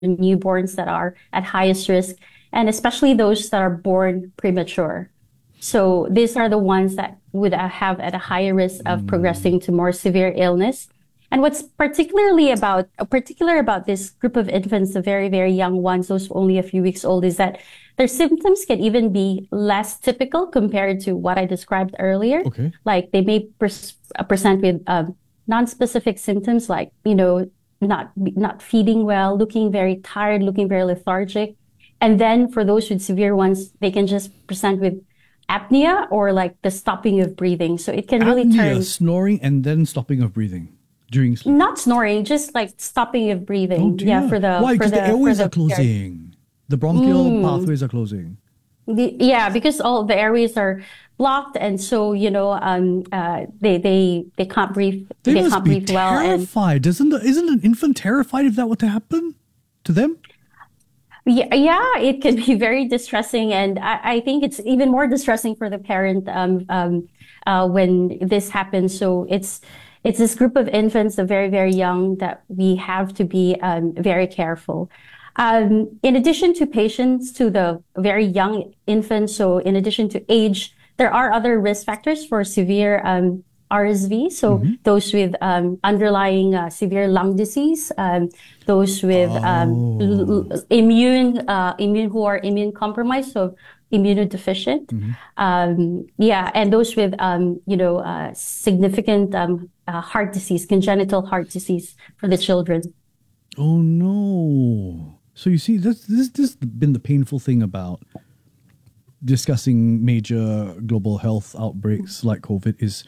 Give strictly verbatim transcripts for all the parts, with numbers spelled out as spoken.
newborns that are at highest risk, and especially those that are born premature. So these are the ones that would uh, have at a higher risk of Mm. progressing to more severe illness. And what's particularly about uh, particular about this group of infants, the very, very young ones, those only a few weeks old, is that their symptoms can even be less typical compared to what I described earlier. Okay. Like they may pres- uh, present with um, non-specific symptoms like, you know, not not feeding well, looking very tired, looking very lethargic. And then for those with severe ones, they can just present with apnea or like the stopping of breathing. So it can really Apnea, turn snoring, and then stopping of breathing during sleep. not snoring, just like stopping of Oh breathing. Yeah, dear. for the Why? for Because the the for airways are the closing. The bronchial pathways are closing. the, yeah, because all the airways are blocked, and so you know, um, uh, they they they can't breathe. They They must can't be breathe well, and terrified. Doesn't the, isn't an infant terrified if that were to happen to them? yeah, yeah, it can be very distressing, and I, I think it's even more distressing for the parent um, um, uh, when this happens. So it's it's this group of infants, the very very young, that we have to be um, very careful. Um, in addition to patients, to the very young infants, so in addition to age, there are other risk factors for severe um, R S V. So Mm-hmm. those with um, underlying uh, severe lung disease, um, those with um, l- Oh. l- immune uh, immune who are immune compromised, so immunodeficient. Mm-hmm. Um, yeah, and those with um, you know uh, significant um, uh, heart disease, congenital heart disease for the children. Oh no. So you see, this this this has been the painful thing about discussing major global health outbreaks like COVID is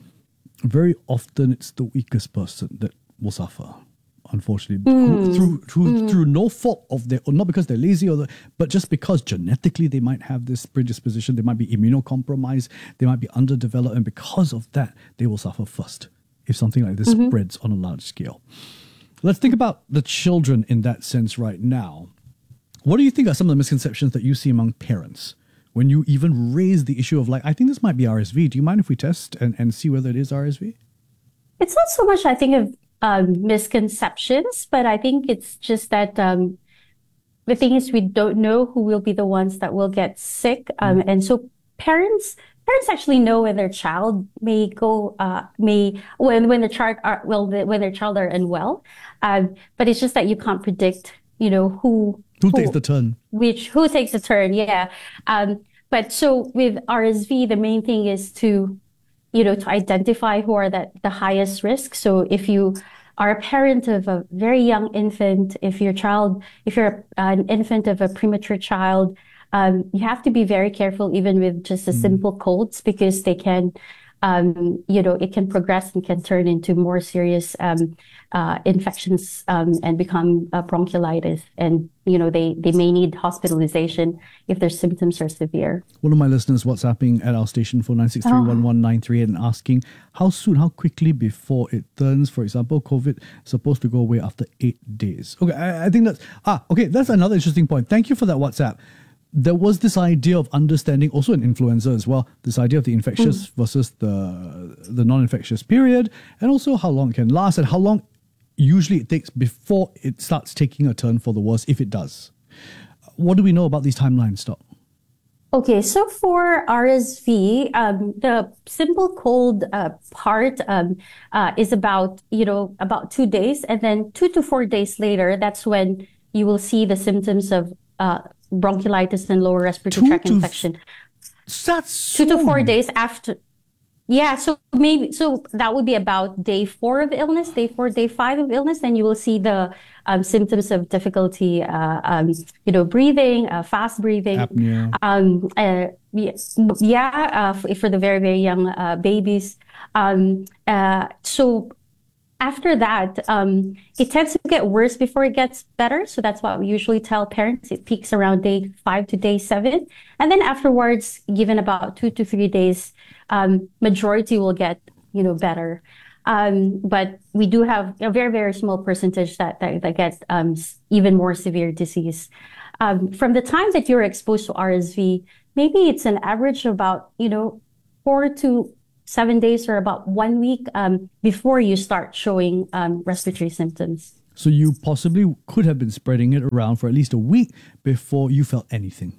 very often it's the weakest person that will suffer. Unfortunately, who, Mm, through through mm, through no fault of their, or not because they're lazy or the, but just because genetically they might have this predisposition, they might be immunocompromised, they might be underdeveloped, and because of that, they will suffer first if something like this mhm. spreads on a large scale. Let's think about the children in that sense right now. What do you think are some of the misconceptions that you see among parents when you even raise the issue of like, I think this might be R S V. Do you mind if we test and, and see whether it is R S V? It's not so much, I think, of um, misconceptions, but I think it's just that um, the thing is we don't know who will be the ones that will get sick, Mm. um, and so parents parents actually know when their child may go uh, may when when the child are well the, when their child are unwell, um, but it's just that you can't predict, you know, who Who takes the who turn? which who takes a turn, yeah. Um, but so with R S V, the main thing is to you know, to identify who are the, the highest risk. So if you are a parent of a very young infant, if your child, if you're an infant of a premature child, um, you have to be very careful even with just a Mm. simple colds because they can, um, you know, it can progress and can turn into more serious um, uh, infections um, and become uh, bronchiolitis. And, you know, they, they may need hospitalization if their symptoms are severe. One of my listeners WhatsApping at our station for nine six three one one nine three eight and asking how soon, how quickly before it turns, for example, COVID is supposed to go away after eight days. Okay, I, I think that's, ah, okay, that's another interesting point. Thank you for that WhatsApp. There was this idea of understanding, also in influenza as well, this idea of the infectious Mm. versus the the non-infectious period, and also how long it can last and how long usually it takes before it starts taking a turn for the worse, if it does. What do we know about these timelines, Doc? Okay, so for R S V, um, the simple cold uh, part um, uh, is about, you know, about two days. And then two to four days later, that's when you will see the symptoms of uh, bronchiolitis and lower respiratory Two tract to f- infection. that's Two to four soon. days after, yeah, so maybe so that would be about day four of illness, day four, day five of illness. Then you will see the um, symptoms of difficulty, uh, um, you know, breathing, uh, fast breathing. Apnea. Um, uh, yeah, yeah uh, for, for the very very young uh, babies. Um, uh, so after that, um, it tends to get worse before it gets better. So that's what we usually tell parents. It peaks around day five to day seven. And then afterwards, given about two to three days, um, majority will get, you know, better. Um, but we do have a very, very small percentage that, that, that gets um, even more severe disease. Um, from the time that you're exposed to R S V, maybe it's an average of about, you know, four to seven days or about one week um, before you start showing um, respiratory symptoms. So you possibly could have been spreading it around for at least a week before you felt anything.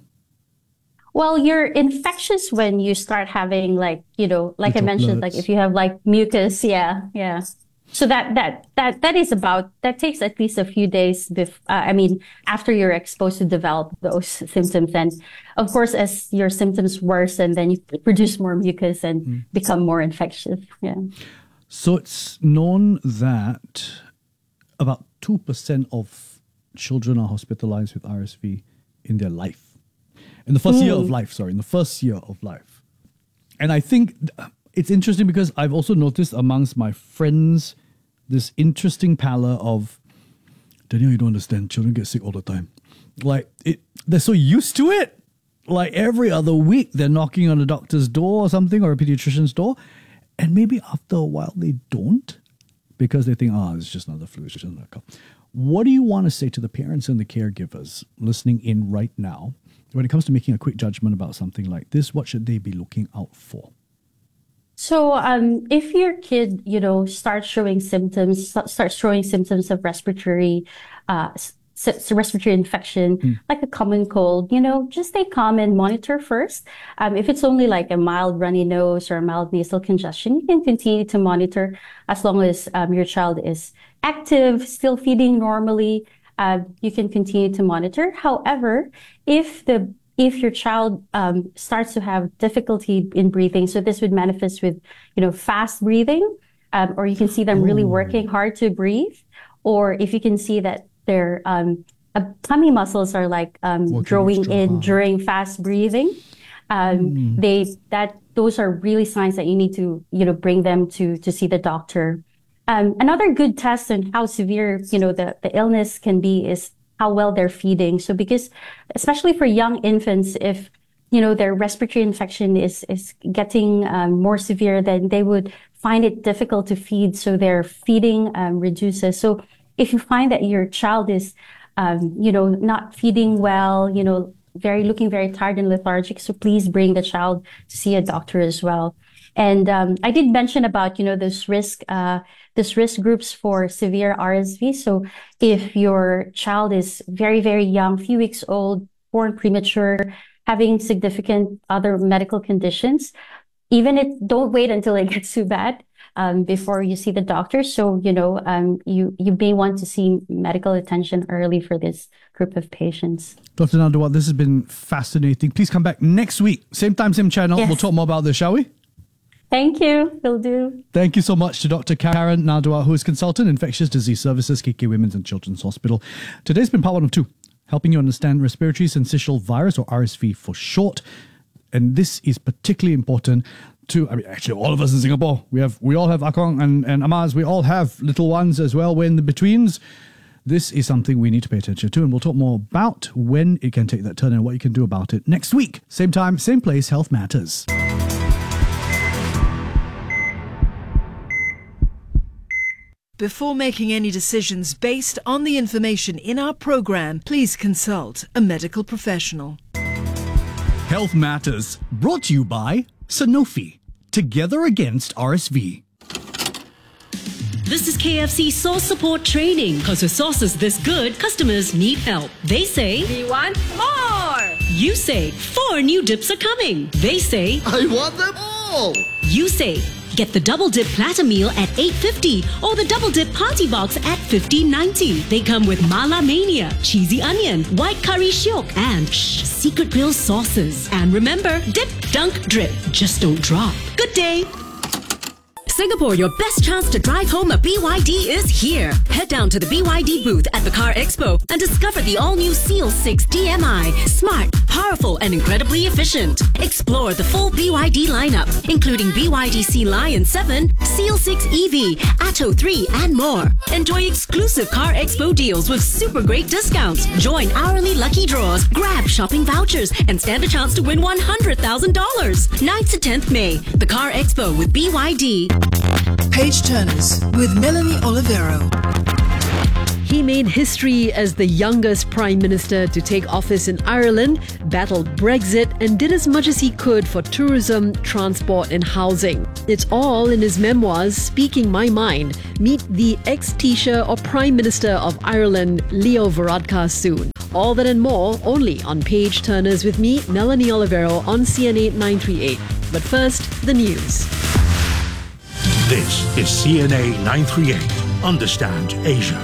Well, you're infectious when you start having like, you know, like The I mentioned, droplets. like if you have like mucus, yeah, yeah. So that, that, that, that is about, that takes at least a few days bef- uh, I mean, after you're exposed to develop those symptoms. And of course, as your symptoms worsen, then you produce more mucus and mm. become more infectious. Yeah. So it's known that about two percent of children are hospitalized with R S V in their life. In the first mm. year of life, sorry, in the first year of life. And I think it's interesting because I've also noticed amongst my friends this interesting pallor of, Daniel, you don't understand, children get sick all the time. Like, it, they're so used to it. Like, every other week, they're knocking on a doctor's door or something, or a pediatrician's door. And maybe after a while, they don't, because they think, oh, it's just another flu, it's just another cough. What do you want to say to the parents and the caregivers listening in right now when it comes to making a quick judgment about something like this? What should they be looking out for? So, um, if your kid, you know, starts showing symptoms, starts showing symptoms of respiratory, uh, s- respiratory infection, mm. like a common cold, you know, just stay calm and monitor first. Um, if it's only like a mild runny nose or a mild nasal congestion, you can continue to monitor as long as um, your child is active, still feeding normally. Uh, you can continue to monitor. However, if the if your child um, starts to have difficulty in breathing, so this would manifest with, you know, fast breathing, um, or you can see them really working hard to breathe, or if you can see that their um, uh, tummy muscles are like um, drawing in hard. during fast breathing, um, mm. they that those are really signs that you need to, you know, bring them to to see the doctor. Um, another good test on how severe, you know, the, the illness can be is how well they're feeding. So because, especially for young infants, if, you know, their respiratory infection is, is getting um, more severe, then they would find it difficult to feed. So their feeding um, reduces. So if you find that your child is, um, you know, not feeding well, you know, very, looking very tired and lethargic, so please bring the child to see a doctor as well. And um, I did mention about, you know, this risk, uh, this risk groups for severe R S V. So if your child is very, very young, few weeks old, born premature, having significant other medical conditions, even if, don't wait until it gets too bad um, before you see the doctor. So, you know, um, you, you may want to see medical attention early for this group of patients. Doctor Nadawat, this has been fascinating. Please come back next week. Same time, same channel. Yes. We'll talk more about this, shall we? Thank you. Will do. Thank you so much to Doctor Karen Nadawat, who is Consultant Infectious Disease Services, K K Women's and Children's Hospital. Today's been part one of two, helping you understand respiratory syncytial virus, or R S V for short. And this is particularly important to, I mean, actually all of us in Singapore. We have, we all have Akong and, and Amas. We all have little ones as well. We're in the betweens. This is something we need to pay attention to, and we'll talk more about when it can take that turn and what you can do about it next week. Same time, same place, Health Matters. Before making any decisions based on the information in our program, please consult a medical professional. Health Matters, brought to you by Sanofi. Together against R S V. This is K F C Sauce Support Training. Because with sauces this good, customers need help. They say, we want more! You say, four new dips are coming. They say, I want them all! You say, get the Double Dip Platter Meal at eight fifty or the Double Dip Party Box at fifteen ninety. They come with Mala Mania, Cheesy Onion, White Curry Shiok, and shh, Secret Grill sauces. And remember, dip, dunk, drip. Just don't drop. Good day! Singapore, your best chance to drive home a B Y D is here. Head down to the B Y D booth at the Car Expo and discover the all-new Seal six D M I. Smart, powerful, and incredibly efficient. Explore the full B Y D lineup, including B Y D Sea Lion seven, Seal six E V, Atto three, and more. Enjoy exclusive Car Expo deals with super great discounts. Join hourly lucky draws, grab shopping vouchers, and stand a chance to win one hundred thousand dollars. ninth to tenth May, the Car Expo with B Y D. Page Turners with Melanie Olivero. He made history as the youngest Prime Minister to take office in Ireland, battled Brexit, and did as much as he could for tourism, transport, and housing. It's all in his memoirs, Speaking My Mind. Meet the ex-Taoiseach or Prime Minister of Ireland, Leo Varadkar, soon. All that and more only on Page Turners with me, Melanie Olivero, on C N A nine thirty-eight. But first, the news. This is C N A nine thirty-eight. Understand Asia.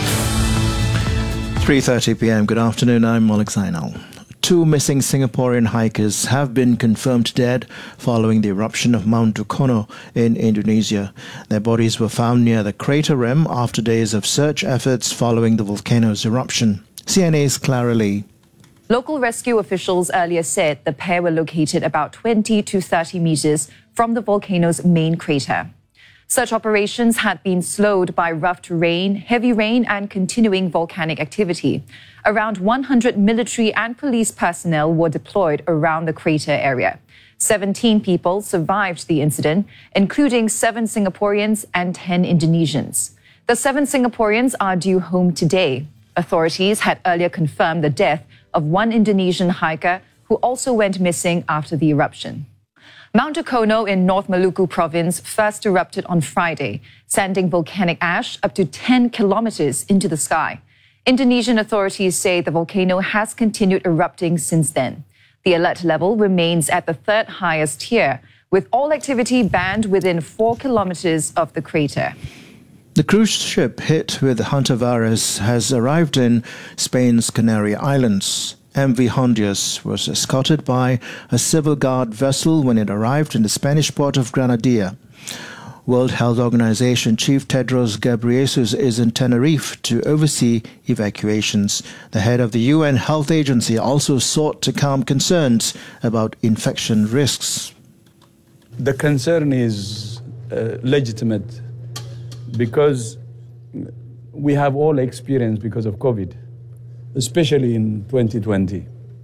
three thirty p.m. Good afternoon. I'm Malik Zainal. Two missing Singaporean hikers have been confirmed dead following the eruption of Mount Dukono in Indonesia. Their bodies were found near the crater rim after days of search efforts following the volcano's eruption. C N A's Clara Lee. Local rescue officials earlier said the pair were located about twenty to thirty meters from the volcano's main crater. Search operations had been slowed by rough terrain, heavy rain, and continuing volcanic activity. Around one hundred military and police personnel were deployed around the crater area. seventeen people survived the incident, including seven Singaporeans and ten Indonesians. The seven Singaporeans are due home today. Authorities had earlier confirmed the death of one Indonesian hiker who also went missing after the eruption. Mount Dukono in North Maluku province first erupted on Friday, sending volcanic ash up to ten kilometers into the sky. Indonesian authorities say the volcano has continued erupting since then. The alert level remains at the third highest tier, with all activity banned within four kilometers of the crater. The cruise ship hit with hantavirus has arrived in Spain's Canary Islands. M V Hondias was escorted by a civil guard vessel when it arrived in the Spanish port of Granadilla. World Health Organization Chief Tedros Ghebreyesus is in Tenerife to oversee evacuations. The head of the U N Health Agency also sought to calm concerns about infection risks. The concern is uh, legitimate because we have all experienced because of COVID, especially in twenty twenty.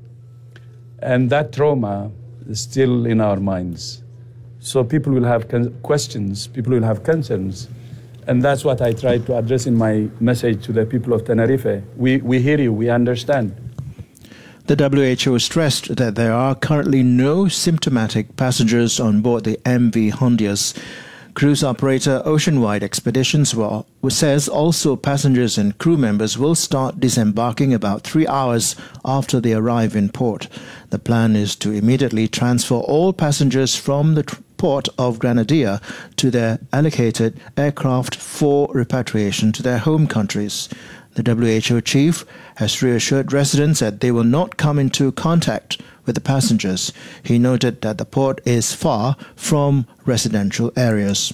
And that trauma is still in our minds. So people will have questions, people will have concerns. And that's what I tried to address in my message to the people of Tenerife. We, we hear you, we understand. The W H O stressed that there are currently no symptomatic passengers on board the M V Hondias. Cruise operator Oceanwide Expeditions will, says also passengers and crew members will start disembarking about three hours after they arrive in port. The plan is to immediately transfer all passengers from the tr- port of Granadilla to their allocated aircraft for repatriation to their home countries. The W H O chief has reassured residents that they will not come into contact with the passengers. He noted that the port is far from residential areas.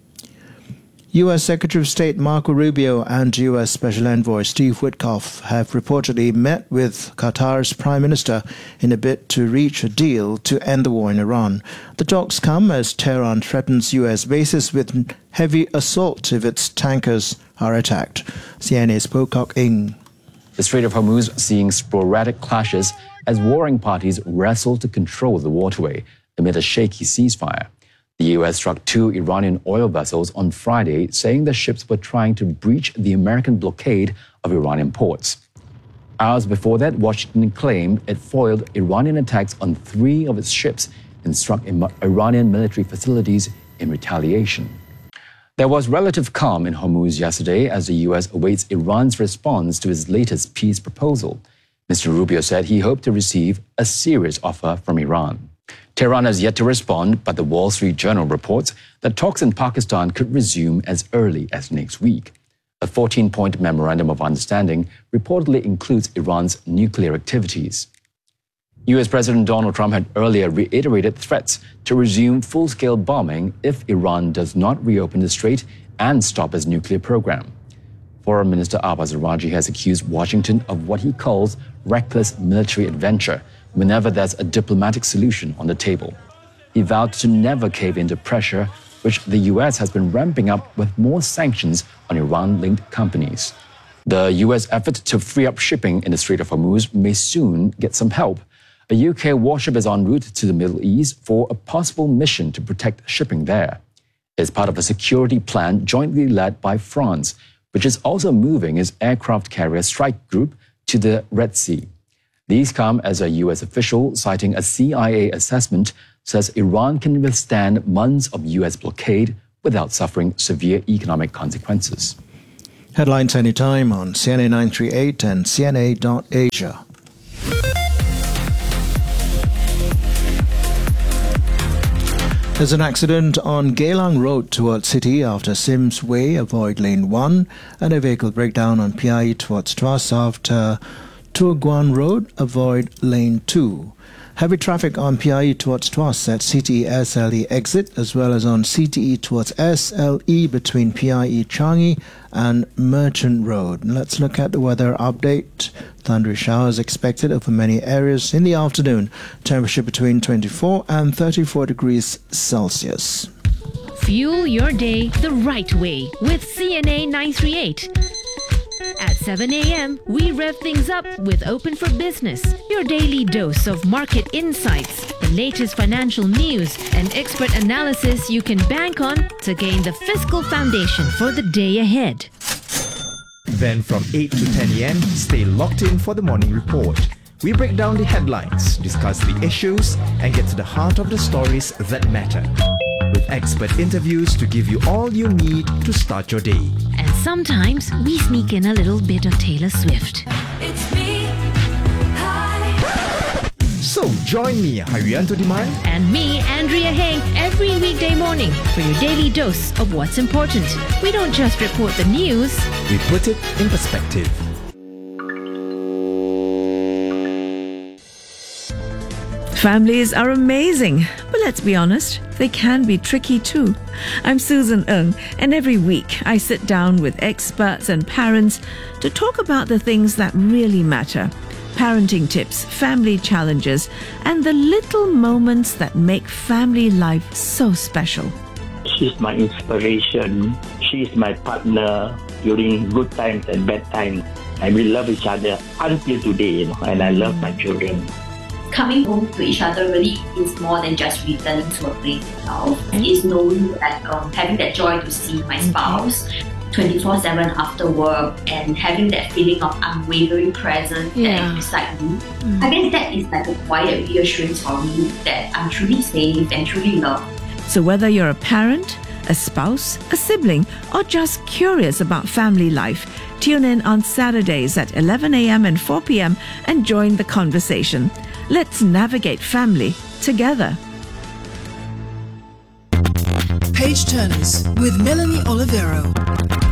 U S Secretary of State Marco Rubio and U S Special Envoy Steve Witkoff have reportedly met with Qatar's Prime Minister in a bid to reach a deal to end the war in Iran. The talks come as Tehran threatens U S bases with heavy assault if its tankers are attacked. C N A's Pocock Ng. The Strait of Hormuz seeing sporadic clashes as warring parties wrestle to control the waterway amid a shaky ceasefire. The U S struck two Iranian oil vessels on Friday, saying the ships were trying to breach the American blockade of Iranian ports. Hours before that, Washington claimed it foiled Iranian attacks on three of its ships and struck Iranian military facilities in retaliation. There was relative calm in Hormuz yesterday as the U S awaits Iran's response to its latest peace proposal. Mister Rubio said he hoped to receive a serious offer from Iran. Tehran has yet to respond, but the Wall Street Journal reports that talks in Pakistan could resume as early as next week. A fourteen-point memorandum of understanding reportedly includes Iran's nuclear activities. U S President Donald Trump had earlier reiterated threats to resume full-scale bombing if Iran does not reopen the strait and stop its nuclear program. Foreign Minister Abbas Araghchi has accused Washington of what he calls reckless military adventure whenever there's a diplomatic solution on the table. He vowed to never cave into pressure, which the U S has been ramping up with more sanctions on Iran-linked companies. The U S effort to free up shipping in the Strait of Hormuz may soon get some help. A U K warship is en route to the Middle East for a possible mission to protect shipping there. It's part of a security plan jointly led by France, which is also moving its aircraft carrier strike group to the Red Sea. These come as a U S official, citing a C I A assessment, says Iran can withstand months of U S blockade without suffering severe economic consequences. Headlines anytime on C N A nine thirty-eight and C N A dot Asia. There's an accident on Geylang Road towards City after Sims Way, avoid lane one, and a vehicle breakdown on P I E towards Tuas after Tuaguan Road, avoid lane two. Heavy traffic on P I E towards Tuas at C T E S L E exit, as well as on C T E towards S L E between P I E Changi and Merchant Road. Let's look at the weather update. Thundery showers expected over many areas in the afternoon. Temperature between twenty-four and thirty-four degrees Celsius. Fuel your day the right way with C N A nine thirty-eight. At seven a.m., we rev things up with Open for Business, your daily dose of market insights, the latest financial news, and expert analysis you can bank on to gain the fiscal foundation for the day ahead. Then from eight to ten a.m., stay locked in for the morning report. We break down the headlines, discuss the issues, and get to the heart of the stories that matter. With expert interviews to give you all you need to start your day. And sometimes we sneak in a little bit of Taylor Swift. It's me. Hi. So join me, Harianto Diman, And me, Andrea Heng, every weekday morning for your daily dose of what's important. We don't just report the news, we put it in perspective. Families are amazing, but let's be honest, they can be tricky too. I'm Susan Ng, and every week I sit down with experts and parents to talk about the things that really matter. Parenting tips, family challenges, and the little moments that make family life so special. She's my inspiration. She's my partner during good times and bad times. And we love each other until today, you know, and I love my children. Coming home to each other really is more than just returning to a place itself. It's knowing that um, having that joy to see my spouse twenty-four seven after work and having that feeling of unwavering presence Yeah. that is beside me. Mm. I guess that is like a quiet reassurance for me that I'm truly safe and truly loved. So whether you're a parent, a spouse, a sibling, or just curious about family life, tune in on Saturdays at eleven a.m. and four p.m. and join the conversation. Let's navigate family together. Page Turners with Melanie Olivero.